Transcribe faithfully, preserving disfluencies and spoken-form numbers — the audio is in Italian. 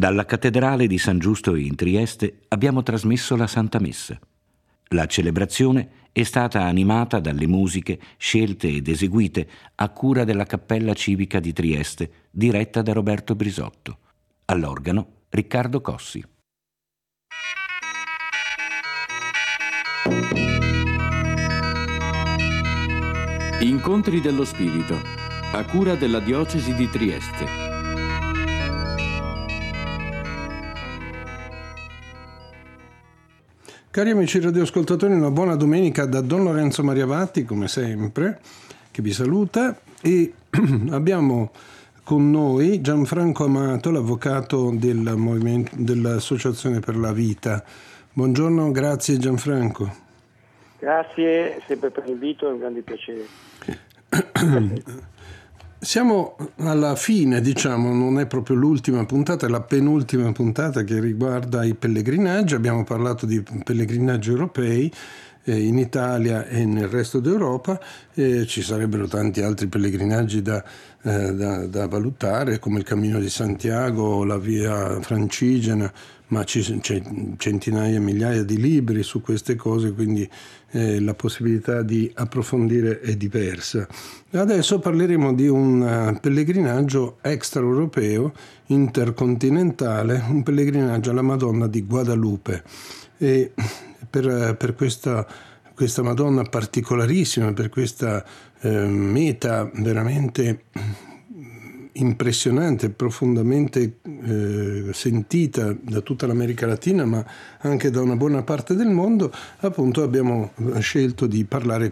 Dalla cattedrale di San Giusto in Trieste abbiamo trasmesso la Santa Messa. La celebrazione è stata animata dalle musiche scelte ed eseguite a cura della Cappella Civica di Trieste, diretta da Roberto Brisotto. All'organo Riccardo Cossi. Incontri dello Spirito, a cura della Diocesi di Trieste. Cari amici radioascoltatori, una buona domenica da Don Lorenzo Mariavatti, come sempre, che vi saluta, e abbiamo con noi Gianfranco Amato, l'avvocato del movimento, dell'Associazione per la Vita. Buongiorno, grazie Gianfranco. Grazie sempre per l'invito, è un grande piacere. Siamo alla fine, diciamo, non è proprio l'ultima puntata, è la penultima puntata che riguarda i pellegrinaggi. Abbiamo parlato di pellegrinaggi europei eh, in Italia e nel resto d'Europa. Eh, ci sarebbero tanti altri pellegrinaggi da, eh, da, da valutare, come il Cammino di Santiago, la Via Francigena, ma c'è centinaia e migliaia di libri su queste cose, quindi eh, la possibilità di approfondire è diversa. Adesso parleremo di un pellegrinaggio extraeuropeo, intercontinentale, un pellegrinaggio alla Madonna di Guadalupe. E per, per questa, questa Madonna particolarissima, per questa eh, meta veramente impressionante, profondamente eh, sentita da tutta l'America Latina, ma anche da una buona parte del mondo, appunto abbiamo scelto di parlare